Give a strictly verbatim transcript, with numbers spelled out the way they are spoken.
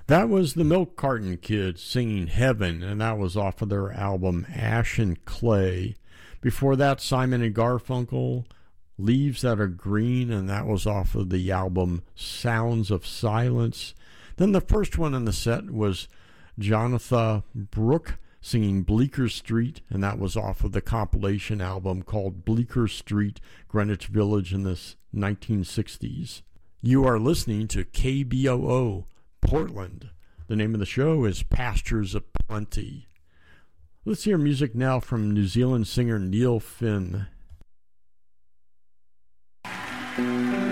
That was the Milk Carton Kids singing Heaven, and that was off of their album Ash and Clay. Before that, Simon and Garfunkel, Leaves That Are Green, and that was off of the album Sounds of Silence. Then the first one in the set was Jonathan Brooke singing Bleecker Street, and that was off of the compilation album called Bleecker Street, Greenwich Village in the nineteen sixties. You are listening to K B O O, Portland. The name of the show is Pastures of Plenty. Let's hear music now from New Zealand singer Neil Finn.